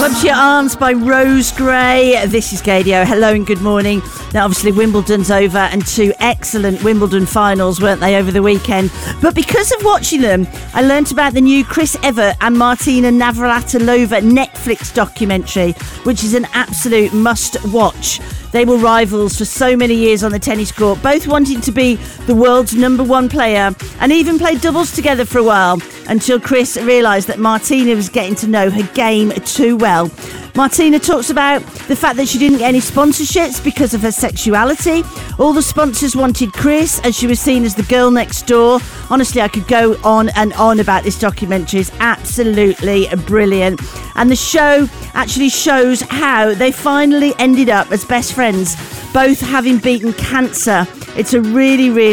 Up to Your Arms by Rose Gray. This is Gaydio. Hello and good morning. Now, obviously, Wimbledon's over and two excellent Wimbledon finals, weren't they, over the weekend? But because of watching them, I learnt about the new Chris Evert and Martina Navratilova Netflix documentary, which is an absolute must-watch. They were rivals for so many years on the tennis court, both wanting to be the world's number one player, and even played doubles together for a while, until Chris realised that Martina was getting to know her game too well. Martina talks about the fact that she didn't get any sponsorships because of her sexuality. All the sponsors wanted Chris, as she was seen as the girl next door. Honestly, I could go on and on about this documentary. It's absolutely brilliant. And the show actually shows how they finally ended up as best friends, both having beaten cancer. It's a really